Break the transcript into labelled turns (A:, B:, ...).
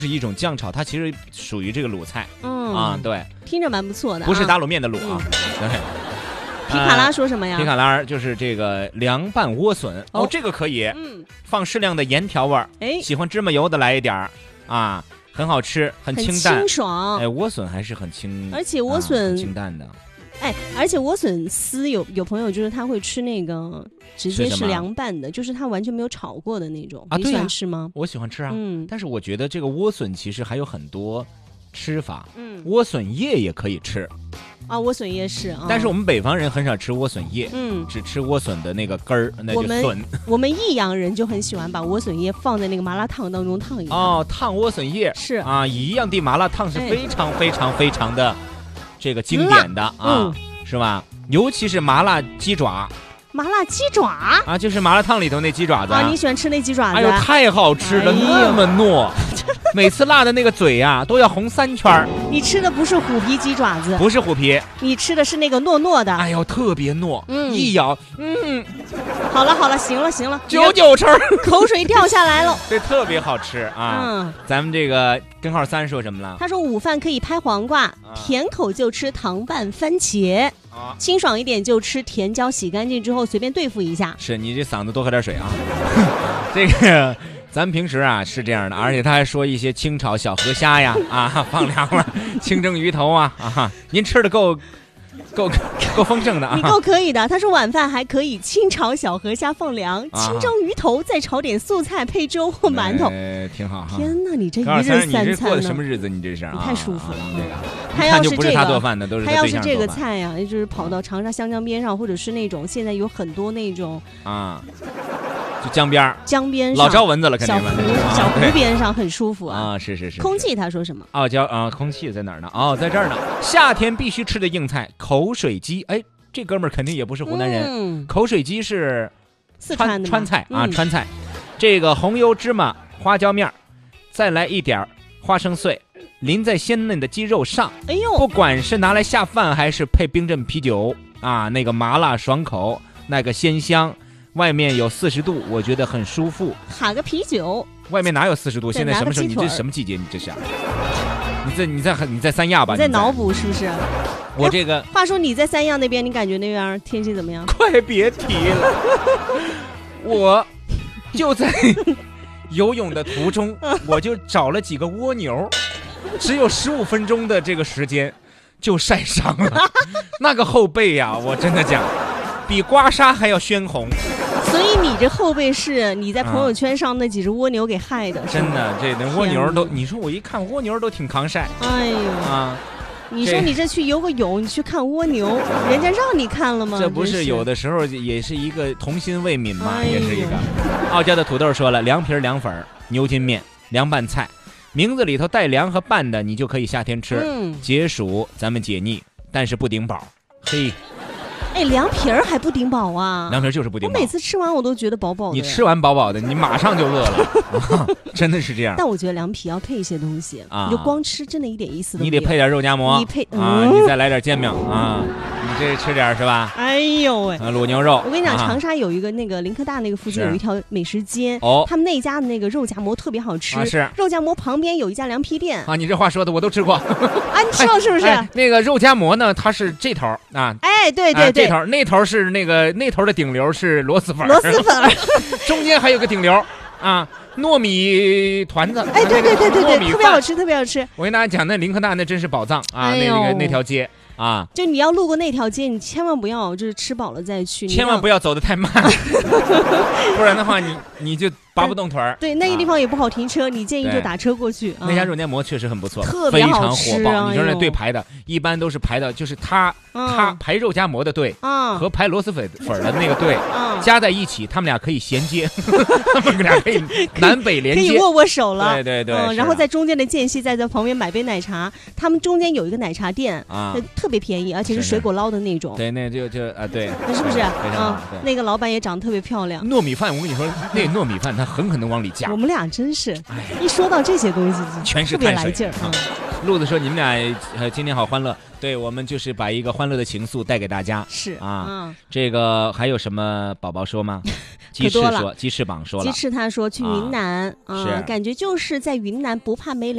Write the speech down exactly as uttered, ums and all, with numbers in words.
A: 是一种酱炒，它其实属于这个鲁菜。
B: 嗯
A: 啊，对，
B: 听着蛮不错的、啊，
A: 不是打卤面的卤啊。嗯、对。
B: 皮卡拉说什么呀？
A: 皮卡拉就是这个凉拌莴笋 哦, 哦，这个可以，
B: 嗯，
A: 放适量的盐调味儿，哎，喜欢芝麻油的来一点儿啊，很好吃，很清淡，
B: 清爽。
A: 哎，莴笋还是很清，
B: 而且莴笋、
A: 啊、清淡的。
B: 哎，而且莴笋丝有有朋友就是他会吃那个直接是凉拌的，就是他完全没有炒过的那种。
A: 啊，
B: 你喜欢吃吗？
A: 我喜欢吃啊，
B: 嗯，
A: 但是我觉得这个莴笋其实还有很多吃法，
B: 嗯，
A: 莴笋叶也可以吃。
B: 啊，莴笋叶是啊，
A: 但是我们北方人很少吃莴笋叶，
B: 嗯，
A: 只吃莴笋的那个根儿，那就笋。
B: 我们益阳人就很喜欢把莴笋叶放在那个麻辣烫当中烫一烫。
A: 哦，烫莴笋叶
B: 是
A: 啊，一样的麻辣烫是非常非常非常的这个经典的、嗯、啊、嗯，是吧？尤其是麻辣鸡爪。
B: 麻辣鸡爪
A: 啊，就是麻辣烫里头那鸡爪子
B: 啊！你喜欢吃那鸡爪子？
A: 哎呦，太好吃了，哎、那么糯，每次辣的那个嘴呀、啊、都要红三圈。
B: 你吃的不是虎皮鸡爪子，
A: 不是虎皮，
B: 你吃的是那个糯糯的。
A: 哎呦，特别糯，嗯，一咬，嗯，
B: 好了好了，行了行了，
A: 九九成，
B: 口水掉下来了。
A: 对，特别好吃啊！嗯，咱们这个根号三说什么了？
B: 他说午饭可以拍黄瓜，啊、甜口就吃糖拌番茄。啊、清爽一点就吃甜椒，洗干净之后随便对付一下。
A: 是你这嗓子多喝点水啊！这个咱们平时啊是这样的，而且他还说一些清炒小河虾呀，啊放凉了，清蒸鱼头啊啊，您吃的够够够丰盛的啊！
B: 你够可以的。他说晚饭还可以清炒小河虾放凉，啊、清蒸鱼头，再炒点素菜配粥或馒头，
A: 哎，挺好哈。
B: 天哪，你这一日三餐呢？
A: 你这过的什么日子？你这是、啊、
B: 你太舒服了。
A: 这个
B: 他要是这个，
A: 他做饭的都是
B: 他要是这个菜呀、啊，就是跑到长沙湘江边上，或者是那种现在有很多那种
A: 啊，就江边
B: 江边上
A: 老招蚊子了，肯定
B: 小湖、啊、小湖边上很舒服啊。
A: 啊，是是是。
B: 空气他说什么？
A: 傲娇啊，空气在哪儿呢？哦，在这儿呢。夏天必须吃的硬菜，口水鸡。哎，这哥们儿肯定也不是湖南人。嗯、口水鸡是
B: 四川的
A: 川菜啊，
B: 嗯、
A: 川菜。这个红油芝麻花椒面，再来一点花生碎。淋在鲜嫩的鸡肉上，
B: 哎呦，
A: 不管是拿来下饭还是配冰镇啤酒啊，那个麻辣爽口，那个鲜香，外面有四十度，我觉得很舒服。
B: 哈个啤酒，
A: 外面哪有四十度？现在什么时候？你这什么季节？你这是？你在你在你在三亚吧？
B: 你在脑补是不是？
A: 我这个
B: 话说你在三亚那边，你感觉那边天气怎么样？
A: 快别提了，我就在游泳的途中，我就找了几个蜗牛。只有十五分钟的这个时间，就晒伤了，那个后背呀、啊，我真的讲，比刮痧还要鲜红。
B: 所以你这后背是你在朋友圈上那几只蜗牛给害的，
A: 啊、真的，这那蜗牛都，你说我一看蜗牛都挺抗晒。
B: 哎呦啊！你说你这去游个泳，你去看蜗牛，人家让你看了吗？
A: 这不是有的时候也是一个童心未泯嘛，哎、也是一个。傲娇的土豆说了，凉皮、凉粉、牛筋面、凉拌菜。名字里头带凉和拌的，你就可以夏天吃，嗯、解暑咱们解腻，但是不顶饱。嘿，
B: 哎，凉皮儿还不顶饱啊？
A: 凉皮儿就是不顶饱。
B: 我每次吃完我都觉得饱饱的。
A: 你吃完饱饱的，你马上就饿了，啊、真的是这样。
B: 但我觉得凉皮要配一些东西啊，你就光吃真的一点意思都没有。
A: 你得配点肉夹馍，
B: 你配、嗯、
A: 啊，你再来点煎饼啊。你这吃点是吧？
B: 哎呦喂、
A: 啊，卤牛肉。
B: 我跟你讲，长沙有一个那个临科大那个附近有一条美食街，
A: 哦，
B: 他们那家的那个肉夹馍特别好吃。
A: 啊、是
B: 肉夹馍旁边有一家凉皮店
A: 啊。你这话说的我都吃过。
B: 啊，你吃了是不是？
A: 哎哎、那个肉夹馍呢，它是这头啊。
B: 哎，对对对，
A: 啊、这头那头是那个那头的顶流是螺蛳粉，
B: 螺蛳粉，
A: 中间还有个顶流啊。糯米团子，
B: 哎，对对对对对，
A: 特
B: 别好吃，特别好吃。
A: 我跟大家讲，那临科大那真是宝藏啊，哎、那个那条街啊，
B: 就你要路过那条街，你千万不要就是吃饱了再去，
A: 千万不要走得太慢，不然的话你你就拔不动腿儿。
B: 对，那个地方也不好停车，啊、你建议就打车过去。
A: 那家肉夹馍确实很不错，
B: 特别好吃，
A: 非常火爆。你说那队排的，一般都是排的，就是他他排肉夹馍的队啊和排螺蛳粉粉的那个队加在一起，他们俩可以衔接，他们俩可以南北连接，
B: 可以握握手了。
A: 对对对，
B: 嗯，然后在中间的间隙，再在旁边买杯奶茶。他们中间有一个奶茶店
A: 啊，
B: 特别便宜，而且是水果捞的那种。
A: 对，那就就啊，对，
B: 是不是？
A: 啊，
B: 那个老板也长得特别漂亮。
A: 糯米饭，我跟你说，那糯米饭它狠狠的往里加。
B: 我们俩真是，一说到这些东西，
A: 全是
B: 特别来劲儿。
A: 啊。 路子说你们俩呃今天好欢乐，对我们就是把一个欢乐的情愫带给大家。
B: 是
A: 啊，
B: 嗯、
A: 这个还有什么宝宝说吗？鸡翅说，鸡翅膀说了，
B: 鸡翅他说去云南，
A: 啊、是
B: 感觉就是在云南不怕没